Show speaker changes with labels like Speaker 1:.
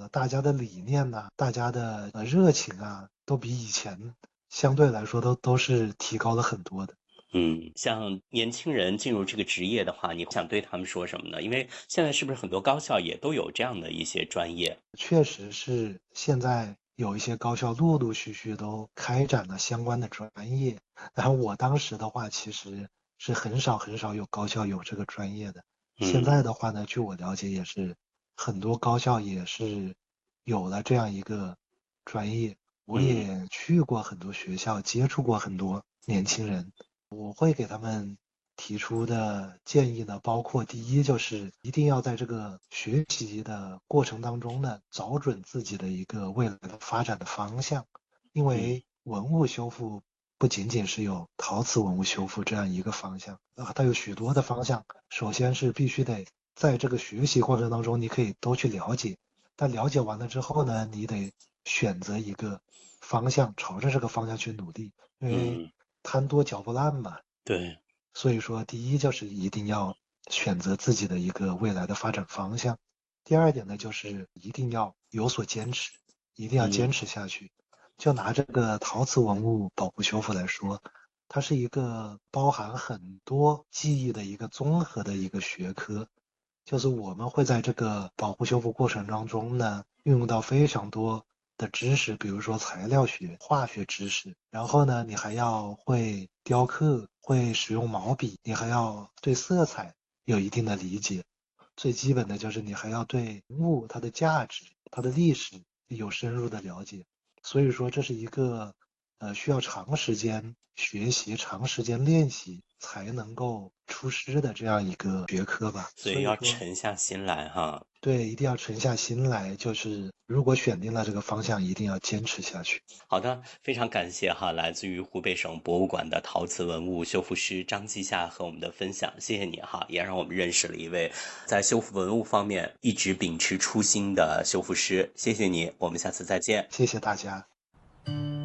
Speaker 1: 了，大家的理念呐、大家的热情啊，都比以前相对来说都是提高了很多的。
Speaker 2: 像年轻人进入这个职业的话，你想对他们说什么呢？因为现在是不是很多高校也都有这样的一些专业？
Speaker 1: 确实是现在有一些高校陆陆续续都开展了相关的专业，然后我当时的话，其实是很少有高校有这个专业的。现在
Speaker 2: 嗯
Speaker 1: 的话呢，据我了解，也是很多高校也是有了这样一个专业。我
Speaker 2: 嗯
Speaker 1: 也去过很多学校，接触过很多年轻人，我会给他们提出的建议呢，包括第一就是一定要在这个学习的过程当中呢，找准自己的一个未来的发展的方向，因
Speaker 2: 嗯
Speaker 1: 为文物修复不仅仅是有陶瓷文物修复这样一个方向，它有许多的方向。首先是必须得在这个学习过程当中，你可以都去了解，但了解完了之后呢，你得选择一个方向，朝着这个方向去努力，因为
Speaker 2: 嗯，
Speaker 1: 贪多嚼不烂嘛。
Speaker 2: 对，
Speaker 1: 所以说，第一就是一定要选择自己的一个未来的发展方向。第二点呢，就是一定要有所坚持，一定要坚
Speaker 2: 嗯
Speaker 1: 持下去。就拿这个陶瓷文物保护修复来说，它是一个包含很多技艺的一个综合的一个学科。就是我们会在这个保护修复过程当中呢，运用到非常多的知识，比如说材料学、化学知识，然后呢，你还要会雕刻，会使用毛笔，你还要对色彩有一定的理解。最基本的就是你还要对物它的价值、它的历史有深入的了解。所以说，这是一个需要长时间学习、长时间练习才能够出师的这样一个学科吧。
Speaker 2: 所以要
Speaker 1: 所以说，
Speaker 2: 沉下心来哈。
Speaker 1: 对，一定要沉下心来，就是如果选定了这个方向，一定要坚持下去。
Speaker 2: 好的，非常感谢哈，来自于湖北省博物馆的陶瓷文物修复师张继夏和我们的分享，谢谢你哈，也让我们认识了一位在修复文物方面一直秉持初心的修复师，谢谢你，我们下次再见。
Speaker 1: 谢谢大家。